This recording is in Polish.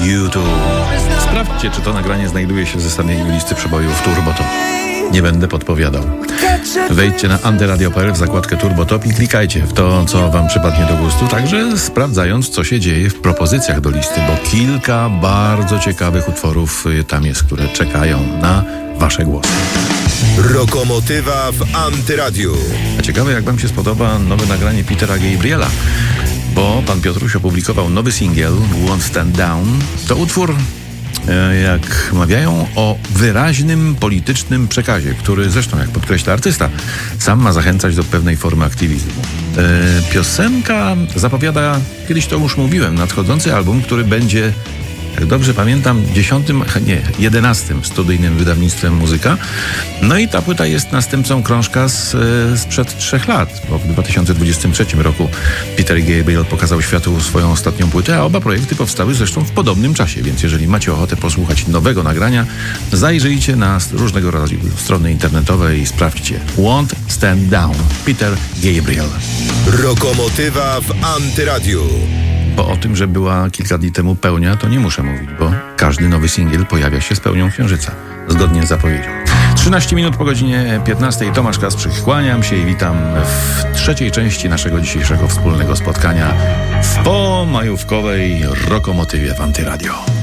YouTube. Sprawdźcie, czy to nagranie znajduje się w zestawieniu listy przebojów Turbo Top. Nie będę podpowiadał. Wejdźcie na antyradio.pl w zakładkę Turbo Top i klikajcie w to, co wam przypadnie do gustu, także sprawdzając, co się dzieje w propozycjach do listy, bo kilka bardzo ciekawych utworów tam jest, które czekają na wasze głosy. Rokomotywa w Antyradiu. A ciekawe, jak wam się spodoba nowe nagranie Petera Gabriela, bo pan Piotruś opublikował nowy singiel Won't Stand Down. To utwór, jak mawiają, o wyraźnym politycznym przekazie, który zresztą, jak podkreśla artysta, sam ma zachęcać do pewnej formy aktywizmu. Piosenka zapowiada, kiedyś to już mówiłem, nadchodzący album, który będzie, jak dobrze pamiętam, 11 studyjnym wydawnictwem Muzyka. No i ta płyta jest następcą krążka sprzed 3 lat, bo w 2023 roku Peter Gabriel pokazał światu swoją ostatnią płytę, a oba projekty powstały zresztą w podobnym czasie, więc jeżeli macie ochotę posłuchać nowego nagrania, zajrzyjcie na różnego rodzaju strony internetowe i sprawdźcie. Won't Stand Down, Peter Gabriel. Rokomotywa w Antyradiu. Bo o tym, że była kilka dni temu pełnia, to nie muszę mówić, bo każdy nowy singiel pojawia się z pełnią księżyca, zgodnie z zapowiedzią. 13 minut po godzinie 15. Tomasz Kasprzyk, kłaniam się i witam w trzeciej części naszego dzisiejszego wspólnego spotkania w pomajówkowej Rokomotywie w Antyradio.